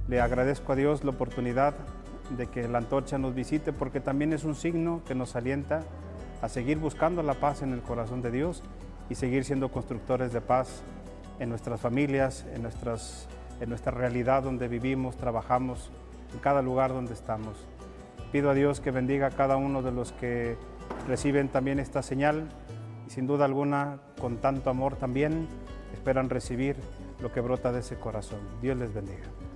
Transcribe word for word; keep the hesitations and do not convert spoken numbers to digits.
Le agradezco a Dios la oportunidad de que la antorcha nos visite, porque también es un signo que nos alienta a seguir buscando la paz en el corazón de Dios y seguir siendo constructores de paz en nuestras familias, en, nuestras, en nuestra realidad donde vivimos, trabajamos, en cada lugar donde estamos. Pido a Dios que bendiga a cada uno de los que reciben también esta señal y sin duda alguna, con tanto amor también, esperan recibir lo que brota de ese corazón. Dios les bendiga.